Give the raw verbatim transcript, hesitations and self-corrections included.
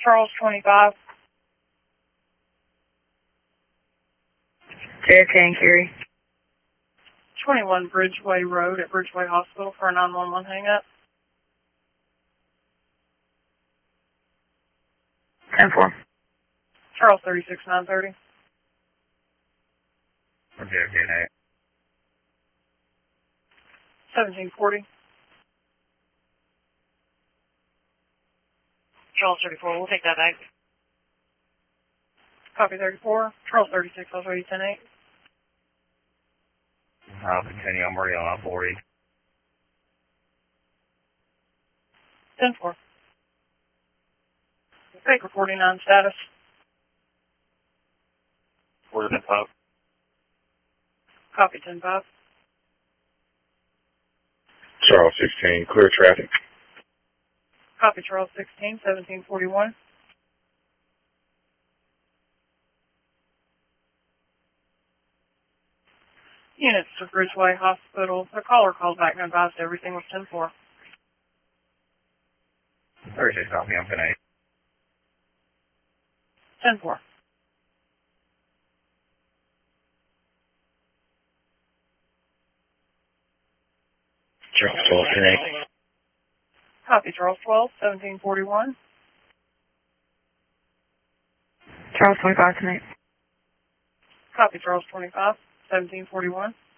Charles twenty-five. J F K and Curie. twenty-one Bridgeway Road at Bridgeway Hospital for a nine one one hang-up. ten four. Charles thirty-six nine thirty. J F K and eight. seventeen forty. Charles thirty-four, we'll take that back. Copy thirty-four. Charles thirty-six, I'll ready ten eight. I'll continue, I'm already on forty. ten four. Baker forty-nine status. Where's the pub? Copy ten five. Charles sixteen, clear traffic. Copy Charles sixteen, seventeen forty-one. Units to Bridgeway Hospital. The caller called back and advised everything was ten four. thirty-six copy, I'm ten eight. ten four. Charles twelve, ten eight. Copy Charles twelve, seventeen forty-one. Charles twenty-five tonight. Copy Charles twenty-five, seventeen forty-one.